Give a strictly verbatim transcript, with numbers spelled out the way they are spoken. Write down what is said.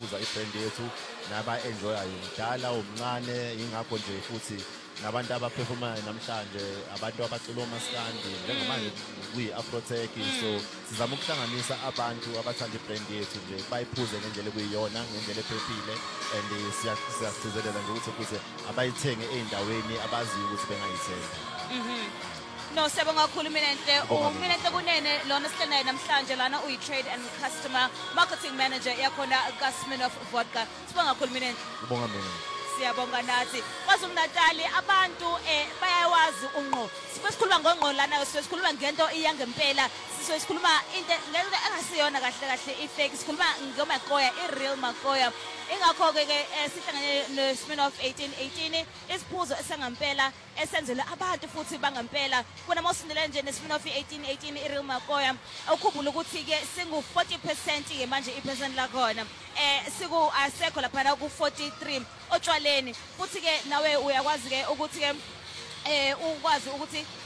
bayiphuza ibrand yethu naba-enjoyayo umdala umncane ingakho nje futhi nabantu abaperformayo namhlanje abantu abacula omaskandi njengamanje kuyi-afrotech so sizama ukuhlanganisa abantu abathanda ibrand yethu nje bayiphuze ngendlela ekuyiyona ngendlela ephephile and siyagcizelela nje ukuthi futhi abayithenge ey'ndaweni abaziyo ukuthi bengayithenga. No, siyabonga kakhulu Minenhle. uMinenhle Kunene lona sihleli naye namhlanje lana uyi-trade and customer marketing manager yakhona ka-Smirnoff Vodka. Sibonga kakhulu Minenhle. Ubonga mina. Siyabonga nathi. KwaZulu Natali abantu eh bayawazi unqo. Sibe sikhuluma ngongqo lana sikhuluma ngento iyangempela. Siso sikhuluma into ngento engasiyona kahle kahle i-fake. Sikhuluma ngomakoya i-real makoya. Ingakho ke ke sihlangane no-Smirnoff eighteen eighteen isiphuzo esangempela esenzele abantu futhi bangempela. Kuna mosindele nje ne-Smirnoff eighteen eighteen i-real makoya. Ukhumbula ukuthi ke singu forty percent ke manje i-percent la khona. Eh siku asekho lapha ku forty-three otshwaleni futhi ke nawe uyakwazi ke ukuthi ke eh ukwazi ukuthi